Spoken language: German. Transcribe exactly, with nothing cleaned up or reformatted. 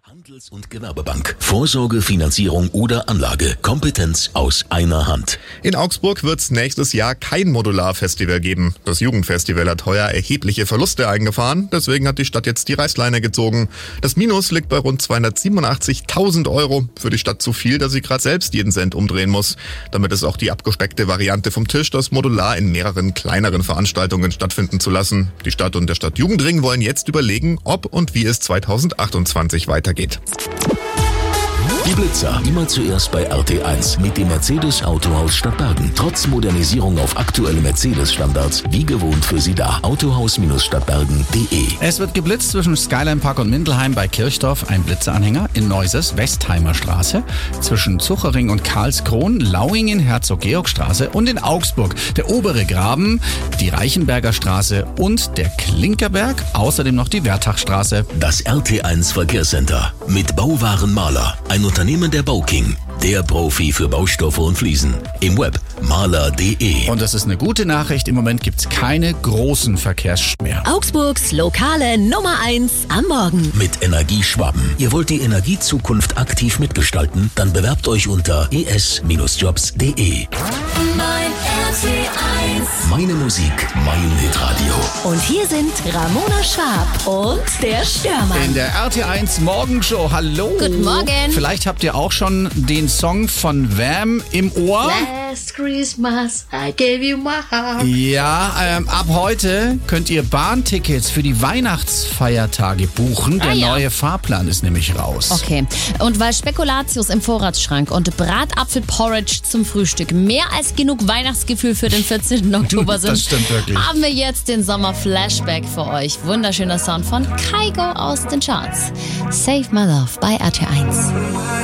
Handels- und Gewerbebank. Vorsorge, Finanzierung oder Anlage. Kompetenz aus einer Hand. In Augsburg wird es nächstes Jahr kein Modularfestival geben. Das Jugendfestival hat heuer erhebliche Verluste eingefahren. Deswegen hat die Stadt jetzt die Reißleine gezogen. Das Minus liegt bei rund zweihundertsiebenundachtzigtausend Euro. Für die Stadt zu viel, dass sie gerade selbst jeden Cent umdrehen muss. Damit ist auch die abgespeckte Variante vom Tisch, das modular in mehreren kleineren Veranstaltungen stattfinden zu lassen. Die Stadt und der Stadtjugendring wollen jetzt überlegen, ob und wie es zweitausendachtundzwanzig weitergeht. Die Blitzer, immer zuerst bei R T eins mit dem Mercedes Autohaus Stadtbergen. Trotz Modernisierung auf aktuelle Mercedes-Standards, wie gewohnt für Sie da. Autohaus Stadtbergen punkt de. Es wird geblitzt zwischen Skyline Park und Mindelheim bei Kirchdorf, ein Blitzeranhänger, in Neuses, Westheimer Straße, zwischen Zuchering und Karlskron, Lauingen, Herzog-Georg-Straße und in Augsburg der obere Graben, die Reichenberger Straße und der Klinkerberg, außerdem noch die Wertachstraße. Das R T eins Verkehrscenter mit Bauwarenmaler, ein Unternehmen der Bauking, der Profi für Baustoffe und Fliesen. Im Web maler punkt de. Und das ist eine gute Nachricht, im Moment gibt es keine großen Verkehrsstau mehr. Augsburgs lokale Nummer eins am Morgen. Mit Energie Schwaben. Ihr wollt die Energiezukunft aktiv mitgestalten? Dann bewerbt euch unter e s jobs punkt de. Mein R T eins. Meine Musik, mein Hitradio. Und hier sind Ramona Schwab und der Störmann. In der R T eins Morgenshow. Hallo. Guten Morgen. Vielleicht habt ihr auch schon den Song von Wham im Ohr. Last Christmas, I gave you my heart. Ja, ähm, ab heute könnt ihr Bahntickets für die Weihnachtsfeiertage buchen. Der Ah, ja. neue Fahrplan ist nämlich raus. Okay, und weil Spekulatius im Vorratsschrank und Bratapfelporridge zum Frühstück mehr als genug Weihnachtsgefühl für den vierzehnten Oktober sind, Das stimmt wirklich. haben wir jetzt den Sommer-Flashback für euch. Wunderschöner Sound von Kygo aus den Charts. Save My Love bei R T eins.